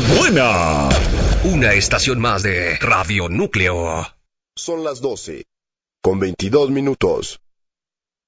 buena. Una estación más de Radio Núcleo. Son las 12:22.